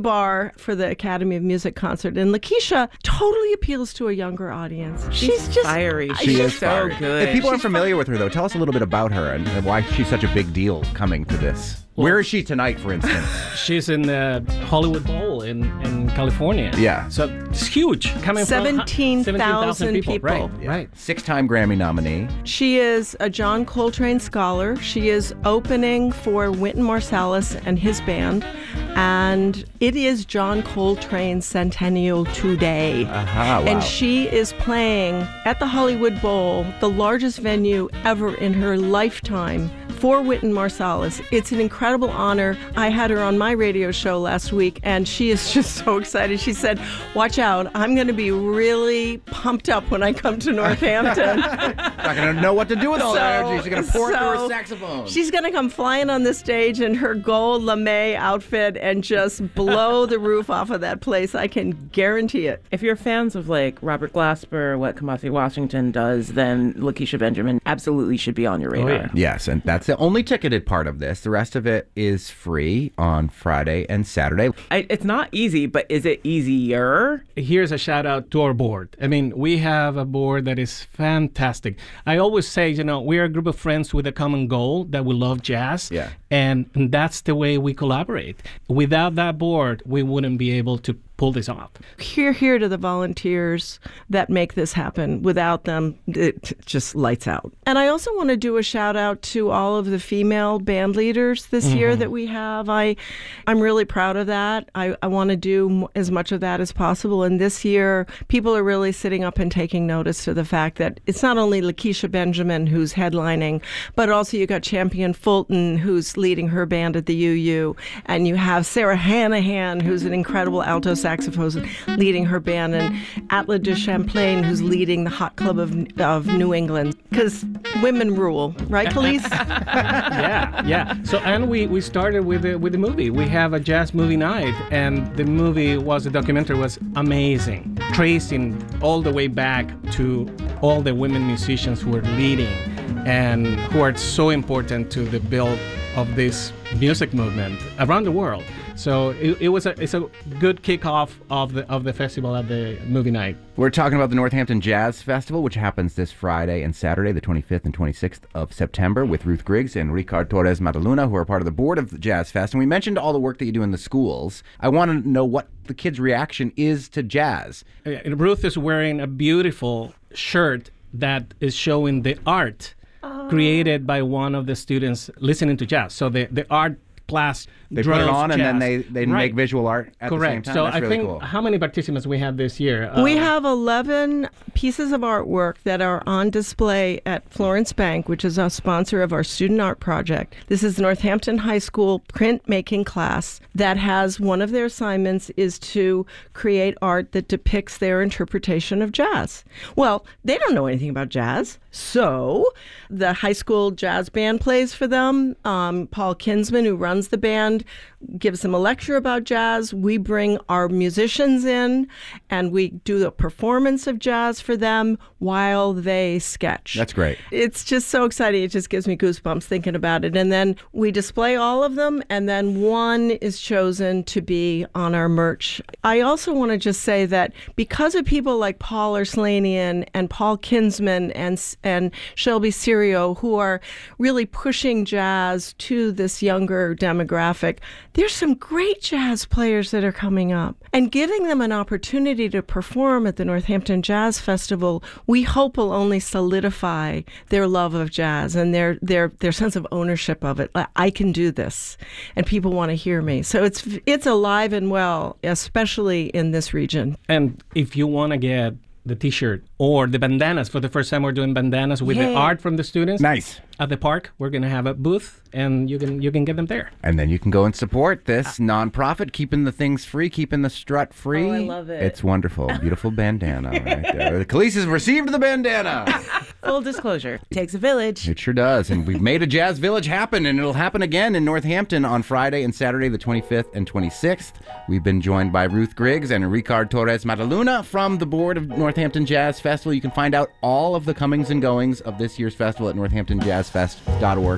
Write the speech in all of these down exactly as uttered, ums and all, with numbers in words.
bar for the Academy of Music concert, and Lakeisha totally appeals to a younger audience. She's, she's just fiery. I- She She is is so fiery. good. If people aren't She's familiar with her, though, tell us a little bit about her and why she's such a big deal coming to this. Where is she tonight, for instance? She's in the Hollywood Bowl in, in California. Yeah. So it's huge. Coming seventeen from thousand people. people. Right, Yeah. right. Six-time Grammy nominee. She is a John Coltrane scholar. She is opening for Wynton Marsalis and his band, and it is John Coltrane's centennial today. Aha, wow. And she is playing at the Hollywood Bowl, the largest venue ever in her lifetime, for Wynton Marsalis. It's an incredible honor. I had her on my radio show last week, and she is just so excited. She said, watch out, I'm going to be really pumped up when I come to Northampton. Not going to know what to do with all that energy. She's going to pour it through her so saxophone. She's going to come flying on the stage in her gold lame outfit and just blow the roof off of that place. I can guarantee it. If you're fans of like Robert Glasper, what Kamasi Washington does, then Lakeisha Benjamin absolutely should be on your radar. Oh, yeah. Yes, and that's the only ticketed part of this. The rest of it is free on Friday and Saturday. I, it's not easy, but is it easier? Here's a shout out to our board. I mean, we have a board that is fantastic. I always say, you know, we're a group of friends with a common goal that we love jazz. Yeah. And that's the way we collaborate. Without that board, we wouldn't be able to pull this off. Here, here to the volunteers that make this happen. Without them, it just lights out. And I also want to do a shout out to all of the female band leaders this mm-hmm. year that we have. I, I'm really proud of that. I, I want to do m- as much of that as possible. And this year, people are really sitting up and taking notice to the fact that it's not only Lakeisha Benjamin who's headlining, but also you got Champion Fulton who's leading her band at the U U, and you have Sarah Hanahan who's an incredible alto saxophone leading her band, and Atla de Champlain who's leading the Hot Club of of New England, because women rule, right, Khalees? yeah, yeah. So and we, we started with the, with the movie. We have a jazz movie night, and the movie was the documentary was amazing, tracing all the way back to all the women musicians who are leading and who are so important to the build of this music movement around the world. So it, it was a it's a good kickoff of the of the festival at the movie night. We're talking about the Northampton Jazz Festival, which happens this Friday and Saturday, the twenty-fifth and twenty-sixth of September, with Ruth Griggs and Ricard Torres Mataluna, who are part of the board of the Jazz Fest. And we mentioned all the work that you do in the schools. I want to know what the kids' reaction is to jazz. Uh, Ruth is wearing a beautiful shirt that is showing the art created by one of the students listening to jazz. So the, the art class They draws put it on and jazz. then they, they Right. make visual art at Correct. the same time. So That's I really think cool. how many participants we have this year? We Uh, have eleven pieces of artwork that are on display at Florence Bank, which is a sponsor of our student art project. This is the Northampton High School printmaking class that has one of their assignments is to create art that depicts their interpretation of jazz. Well, they don't know anything about jazz, so the high school jazz band plays for them. Um, Paul Kinsman, who runs the band, gives them a lecture about jazz. We bring our musicians in and we do a performance of jazz for them while they sketch. That's great. It's just so exciting. It just gives me goosebumps thinking about it. And then we display all of them, and then one is chosen to be on our merch. I also want to just say that because of people like Paul Erslanian and Paul Kinsman and, and Shelby Serio, who are really pushing jazz to this younger demographic, there's some great jazz players that are coming up. And giving them an opportunity to perform at the Northampton Jazz Festival, we hope will only solidify their love of jazz and their their their sense of ownership of it. I can do this, and people want to hear me. So it's it's alive and well, especially in this region. and if you want to get the T-shirt or the bandanas, for the first time we're doing bandanas with the Yay. art from the students. Nice. At the park, we're going to have a booth, and you can you can get them there. And then you can go and support this nonprofit, keeping the things free, keeping the strut free. Oh, I love it. It's wonderful. Beautiful bandana right there. Khalees has received the bandana. Full disclosure, takes a village. It sure does. And we've made a Jazz Village happen, and it'll happen again in Northampton on Friday and Saturday, the twenty-fifth and twenty-sixth. We've been joined by Ruth Griggs and Ricard Torres Mataluna from the board of Northampton Jazz Festival. You can find out all of the comings and goings of this year's festival at northampton jazz fest dot org.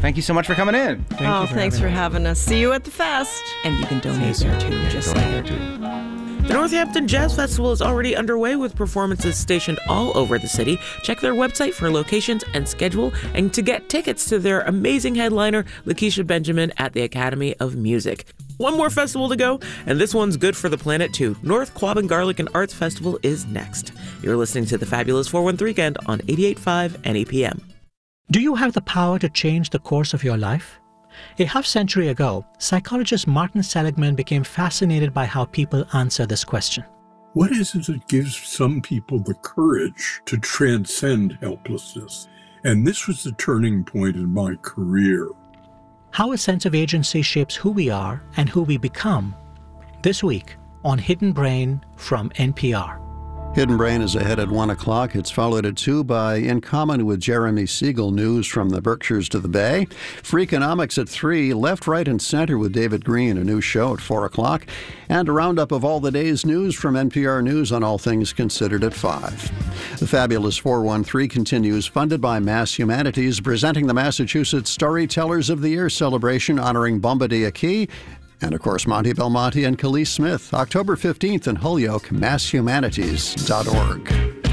Thank you so much for coming in. Thank oh, you for thanks having for us. having us. See you at the fest. And you can donate there too, just Donate saying. there, too. The Northampton Jazz Festival is already underway with performances stationed all over the city. Check their website for locations and schedule, and to get tickets to their amazing headliner, Lakeisha Benjamin at the Academy of Music. One more festival to go, and this one's good for the planet too. North Quabbin Garlic and Arts Festival is next. You're listening to the Fabulous four one three Weekend on eighty-eight point five N E P M. Do you have the power to change the course of your life? A half-century ago, psychologist Martin Seligman became fascinated by how people answer this question. What is it that gives some people the courage to transcend helplessness? And this was the turning point in my career. How a sense of agency shapes who we are and who we become. This week on Hidden Brain from N P R. Hidden Brain is ahead at one o'clock. It's followed at two by In Common with Jeremy Siegel, news from the Berkshires to the Bay. Freakonomics at three, Left, Right, and Center with David Green, a new show at four o'clock. And a roundup of all the day's news from N P R News on All Things Considered at five. The Fabulous four one three continues, funded by Mass Humanities, presenting the Massachusetts Storytellers of the Year celebration honoring Bombardier Key. And, of course, Monty Belmonte and Khalees Smith, October fifteenth in Holyoke, mass humanities dot org.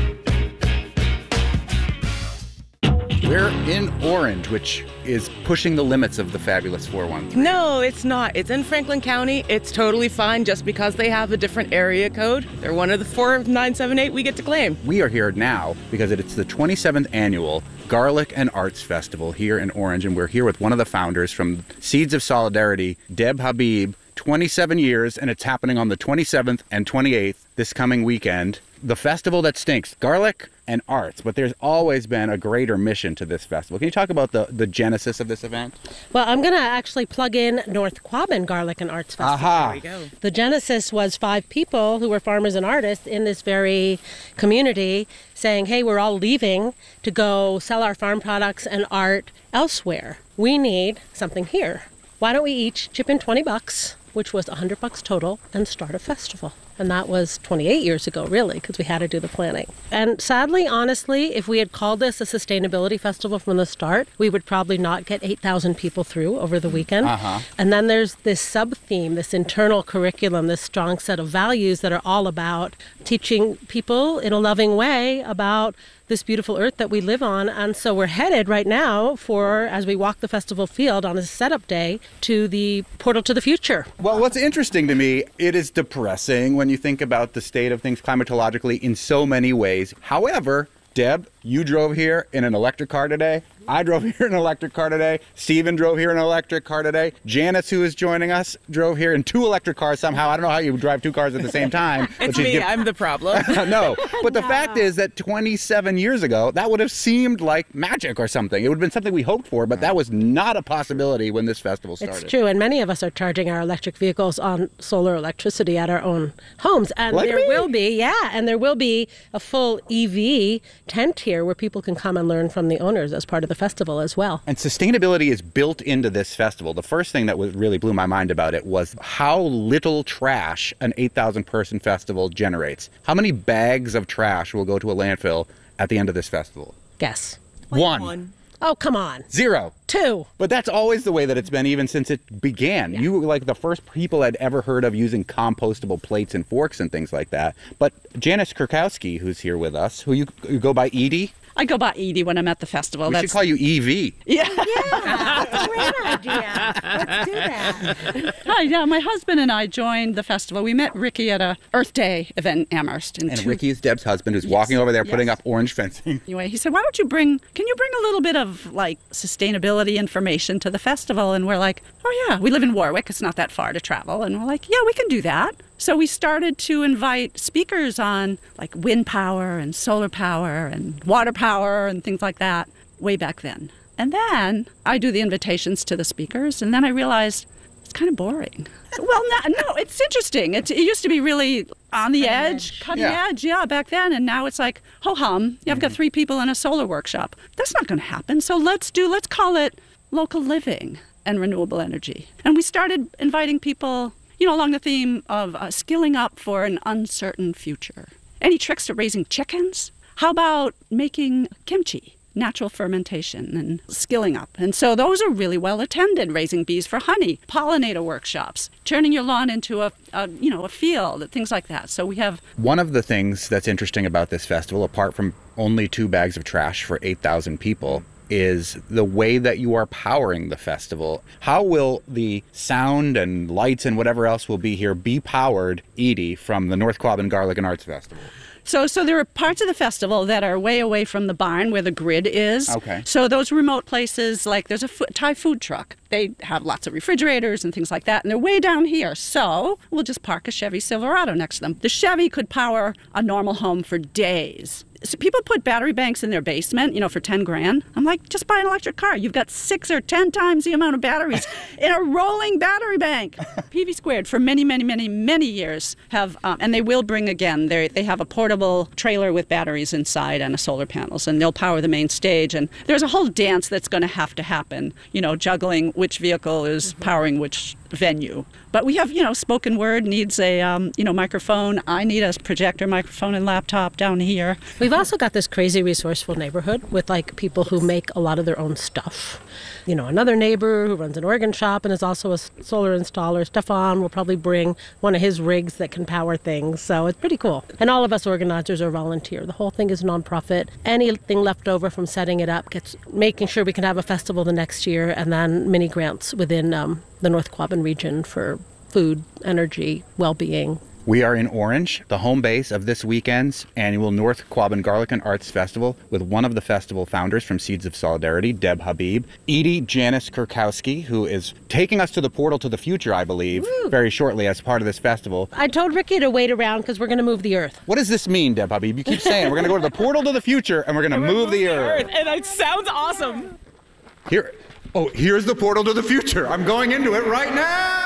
We're in Orange, which is pushing the limits of the Fabulous four one three. No, it's not. It's in Franklin County. It's totally fine just because they have a different area code. They're one of the four nine seven eight we get to claim. We are here now because it's the twenty-seventh annual Garlic and Arts Festival here in Orange, and we're here with one of the founders from Seeds of Solidarity, Deb Habib. twenty-seven years, and it's happening on the twenty-seventh and twenty-eighth this coming weekend. The festival that stinks, garlic and arts, but there's always been a greater mission to this festival. Can you talk about the, the genesis of this event? Well, I'm going to actually plug in North Quabbin Garlic and Arts Festival. Aha! There we go. The genesis was five people who were farmers and artists in this very community saying, hey, we're all leaving to go sell our farm products and art elsewhere. We need something here. Why don't we each chip in twenty bucks, which was one hundred bucks total, and start a festival? And that was twenty-eight years ago, really, because we had to do the planning. And sadly, honestly, if we had called this a sustainability festival from the start, we would probably not get eight thousand people through over the weekend. Uh-huh. And then there's this sub-theme, this internal curriculum, this strong set of values that are all about teaching people in a loving way about this beautiful earth that we live on. And so we're headed right now for, as we walk the festival field on a setup day, to the portal to the future. Well, what's interesting to me, it is depressing when you think about the state of things climatologically in so many ways. However, Deb, you drove here in an electric car today. I drove here in an electric car today. Stephen drove here in an electric car today. Janice, who is joining us, drove here in two electric cars somehow. I don't know how you drive two cars at the same time. It's she's me. giv- I'm the problem. No, but the fact is that twenty-seven years ago, that would have seemed like magic or something. It would have been something we hoped for, but that was not a possibility when this festival started. It's true, and many of us are charging our electric vehicles on solar electricity at our own homes. And Like there me. will be, yeah, and there will be a full E V tent here where people can come and learn from the owners as part of the festival as well. And sustainability is built into this festival. The first thing that was really blew my mind about it was how little trash an eight thousand person festival generates. How many bags of trash will go to a landfill at the end of this festival? Guess. One. Oh, come on. Zero. Two. But that's always the way that it's been even since it began. You were like the first people I'd ever heard of using compostable plates and forks and things like that. But Janice Kurkowski, who's here with us, who you, you go by Edie. I go by Edie when I'm at the festival. We That's should call you E V. Yeah. Yeah, that's a great idea. Let's do that. Hi, yeah, my husband and I joined the festival. We met Ricky at a Earth Day event in Amherst. In And two- Ricky is Deb's husband, who's Yes, walking over there putting yes. up orange fencing. Anyway, he said, why don't you bring, can you bring a little bit of like sustainability information to the festival? And we're like, oh yeah, we live in Warwick. It's not that far to travel. And we're like, yeah, we can do that. So we started to invite speakers on like wind power and solar power and water power and things like that way back then. And then I do the invitations to the speakers, and then I realized it's kind of boring. Well, no, no it's interesting. It, it used to be really on the edge, cutting Yeah. edge, yeah, back then. And now it's like, ho-hum, yeah, I've got three people in a solar workshop. That's not going to happen. So let's do, let's call it local living and renewable energy. And we started inviting people, you know, along the theme of uh, skilling up for an uncertain future. Any tricks to raising chickens? How about making kimchi? natural fermentation and skilling up. And so those are really well attended, raising bees for honey, pollinator workshops, turning your lawn into a, a you know, a field, things like that. So we have... One of the things that's interesting about this festival, apart from only two bags of trash for eight thousand people, is the way that you are powering the festival. How will the sound and lights and whatever else will be here be powered, Edie, from the North Quabbin Garlic and Arts Festival? So so there are parts of the festival that are way away from the barn where the grid is. Okay. So those remote places, like there's a fo- Thai food truck. They have lots of refrigerators and things like that, and they're way down here. So we'll just park a Chevy Silverado next to them. The Chevy could power a normal home for days. So people put battery banks in their basement, you know, for ten grand. I'm like, just buy an electric car. You've got six or ten times the amount of batteries in a rolling battery bank. P V Squared for many, many, many, many years have, um, and they will bring again, they they have a portable trailer with batteries inside and a solar panels, and they'll power the main stage. And there's a whole dance that's going to have to happen, you know, juggling which vehicle is powering which venue. But we have, you know, spoken word needs a, um, you know, microphone. I need a projector, microphone, and laptop down here. We've also got this crazy resourceful neighborhood with like people who make a lot of their own stuff. You know, another neighbor who runs an organ shop and is also a solar installer, Stefan, will probably bring one of his rigs that can power things. So it's pretty cool. And all of us organizers are volunteer. The whole thing is nonprofit. Anything left over from setting it up gets making sure we can have a festival the next year, and then mini grants within um, the North Quabbin region for food, energy, well-being. We are in Orange, the home base of this weekend's annual North Quabbin Garlic and Arts Festival, with one of the festival founders from Seeds of Solidarity, Deb Habib, Edie Janice Kurkowski, who is taking us to the portal to the future, I believe, Woo. very shortly as part of this festival. I told Ricky to wait around because we're going to move the earth. What does this mean, Deb Habib? You keep saying we're going to go to the portal to the future and we're going to move the earth. And it sounds awesome. Here, oh, here's the portal to the future. I'm going into it right now.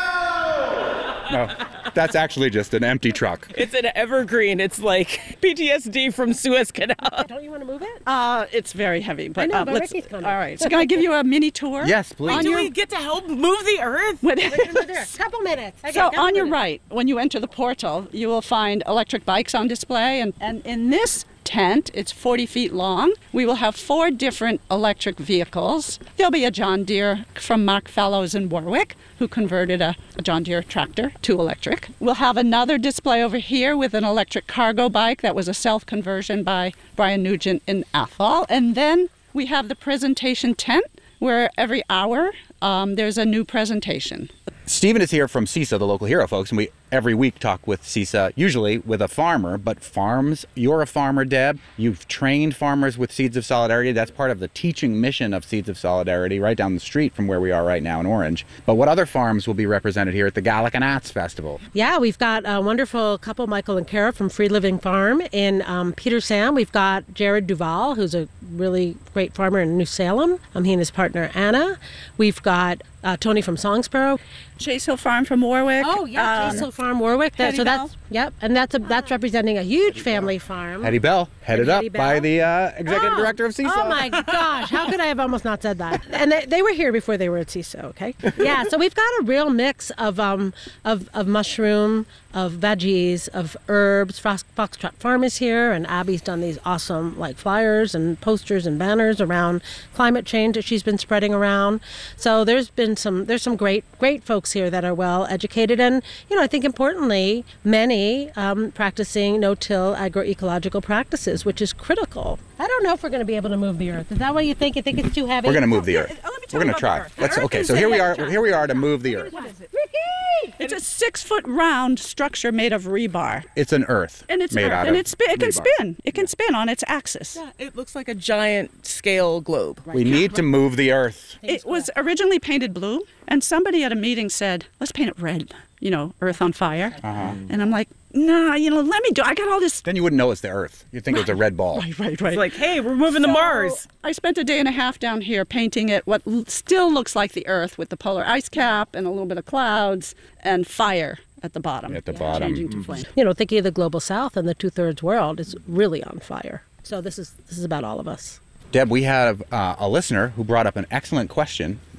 No, that's actually just an empty truck. It's an evergreen. It's like P T S D from Suez Canal. Don't you want to move it? Uh, it's very heavy. But, I know, uh, but let's, Ricky's coming. all right. So can I give you a mini tour? Yes, please. Do we get to help move the earth? We're gonna move the earth. Couple minutes. Okay, So couple on your minutes. right, when you enter the portal, you will find electric bikes on display. And, and in this tent, it's forty feet long. We will have four different electric vehicles. There'll be a John Deere from Mark Fellows in Warwick, who converted a, a John Deere tractor to electric. We'll have another display over here with an electric cargo bike that was a self-conversion by Brian Nugent in Athol. And then we have the presentation tent, where every hour um, there's a new presentation. Stephen is here from CISA, the local hero, folks, and we every week talk with CISA, usually with a farmer, but farms, you're a farmer, Deb. You've trained farmers with Seeds of Solidarity. That's part of the teaching mission of Seeds of Solidarity right down the street from where we are right now in Orange. But what other farms will be represented here at the Gallic and Arts Festival? Yeah, we've got a wonderful couple, Michael and Kara from Free Living Farm in um, Petersham. We've got Jared Duval, who's a really great farmer in New Salem. Um, he and his partner, Anna. We've got uh, Tony from Songsboro. Chase Hill Farm from Warwick. Oh, yeah, Um, Chase Hill Farm, Warwick. That, so Bell. that's, yep, and that's a, that's representing a huge family farm. Hetty Bell, headed Hetty up by Bell. the uh, executive Oh, director of CISA. Oh my gosh, how could I have almost not said that? And they, they were here before they were at CISA, okay? Yeah, so we've got a real mix of um of, of mushroom, of veggies, of herbs. Fox, Foxtrot Farm is here, and Abby's done these awesome like flyers and posters and banners around climate change that she's been spreading around. So there's been some there's some great great folks here that are well educated, and you know I think importantly many um, practicing no-till agroecological practices, which is critical. I don't know if we're going to be able to move the earth. Is that what you think? You think it's too heavy? We're going to move the earth. Oh, let me tell We're you going to about try. the earth. Let's The earth okay. is So here a- we are. Here we are to move the earth. Ricky! It's a six-foot round structure made of rebar. It's an earth And it's made earth, out and of it's spin, it can rebar. spin. It can spin on its axis. Yeah, it looks like a giant scale globe. We need to move the earth. It was originally painted blue, and somebody at a meeting said, "Let's paint it red." You know, Earth on Fire. Uh-huh. And I'm like, "Nah, you know, let me do. I got all this." Then you wouldn't know it's the earth. You'd think it was a red ball. Right, right, right. It's like, hey, we're moving to So, Mars. I spent a day and a half down here painting it what l- still looks like the Earth, with the polar ice cap and a little bit of clouds and fire at the bottom. At the bottom. Changing to flame. You know, thinking of the global south and the two-thirds world is really on fire. So this is this is about all of us. Deb, we have uh, a listener who brought up an excellent question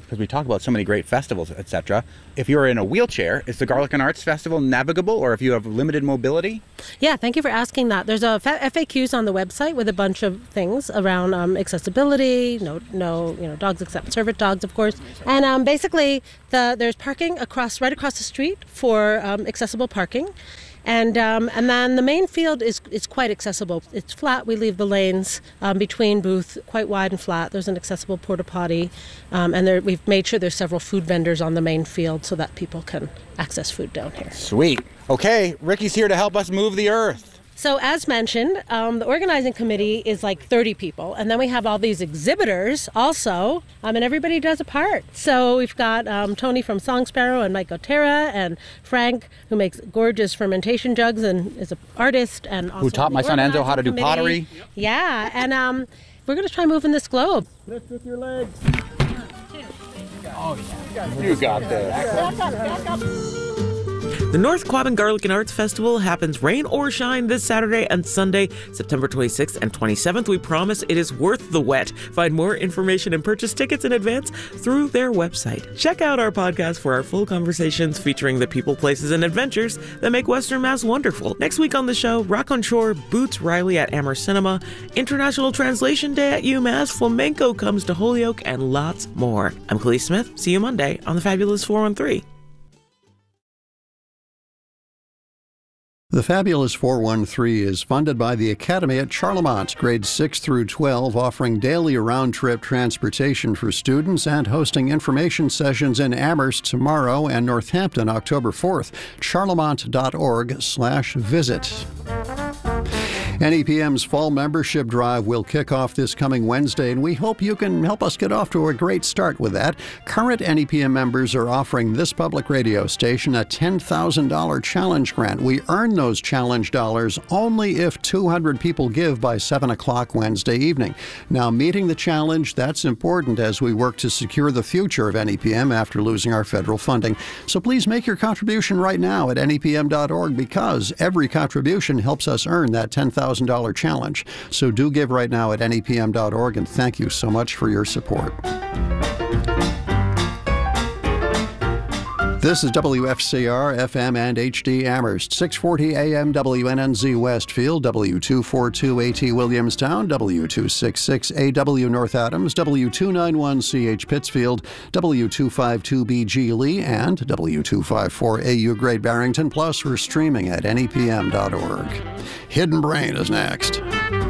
because we talk about so many great festivals, et cetera. If you're in a wheelchair, is the Garlic and Arts Festival navigable, or if you have limited mobility? Yeah, thank you for asking that. There's a F A Qs on the website with a bunch of things around um, accessibility, no, no, you know, dogs except service dogs, of course. And um, basically, the, there's parking across, right across the street for um, accessible parking. And um, and then the main field is is quite accessible. It's flat. We leave the lanes um, between booth quite wide and flat. There's an accessible porta potty, um, and there, we've made sure there's several food vendors on the main field so that people can access food down here. Sweet. Okay, Ricky's here to help us move the earth. So as mentioned, um, the organizing committee is like thirty people, and then we have all these exhibitors also, um, and everybody does a part. So we've got um, Tony from Song Sparrow and Mike Otera, and Frank, who makes gorgeous fermentation jugs and is an artist. And also who taught my son Enzo how to do committee. pottery. Yeah, and um, we're going to try moving this globe. Lift with your legs. Oh, yeah. You got this. Back up, back up. The North Quabbin Garlic and Arts Festival happens rain or shine this Saturday and Sunday, September twenty-sixth and twenty-seventh. We promise it is worth the wet. Find more information and purchase tickets in advance through their website. Check out our podcast for our full conversations featuring the people, places, and adventures that make Western Mass wonderful. Next week on the show, Rock on Shore, Boots Riley at Amherst Cinema, International Translation Day at UMass, Flamenco comes to Holyoke, and lots more. I'm Khalees Smith. See you Monday on the Fabulous four one three. The Fabulous four one three is funded by the Academy at Charlemont, grades six through twelve, offering daily round-trip transportation for students and hosting information sessions in Amherst tomorrow and Northampton October fourth. charlemont.org slash visit. N E P M's fall membership drive will kick off this coming Wednesday, and we hope you can help us get off to a great start with that. Current N E P M members are offering this public radio station a ten thousand dollars challenge grant. We earn those challenge dollars only if two hundred people give by seven o'clock Wednesday evening. Now, meeting the challenge, that's important as we work to secure the future of N E P M after losing our federal funding. So please make your contribution right now at N E P M dot org, because every contribution helps us earn that ten thousand dollars challenge. So do give right now at N E P M dot org, and thank you so much for your support. This is W F C R, F M and H D Amherst, six forty A M W N N Z Westfield, W two forty-two A T Williamstown, W two sixty-six A W North Adams, W two ninety-one C H Pittsfield, W two fifty-two B G Lee, and W two fifty-four A U Great Barrington. Plus, we're streaming at N E P M dot org. Hidden Brain is next.